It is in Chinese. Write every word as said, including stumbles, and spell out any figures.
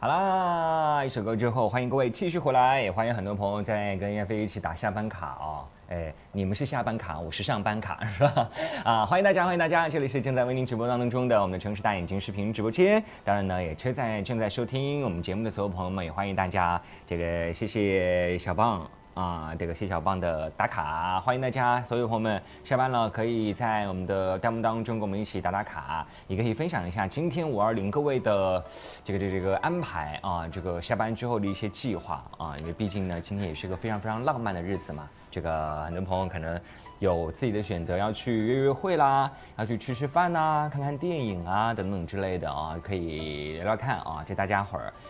好啦，一首歌之后，欢迎各位继续回来，也欢迎很多朋友在跟燕飞一起打下班卡哦。哎，你们是下班卡，我是上班卡，是吧？啊，欢迎大家，欢迎大家，这里是正在为您直播当中的我们的城市大眼睛视频直播间。当然呢，也正在正在收听我们节目的所有朋友们，也欢迎大家。这个谢谢小棒。啊，这个谢小棒的打卡，欢迎大家，所有朋友们下班了，可以在我们的弹幕当中跟我们一起打打卡，也可以分享一下今天五二零各位的这个这个这个安排啊，这个下班之后的一些计划啊，因为毕竟呢，今天也是个非常非常浪漫的日子嘛，这个很多朋友可能有自己的选择，要去约约会啦，要去吃吃饭呐、看看电影啊等等之类的啊，可以聊聊看啊，这大家伙儿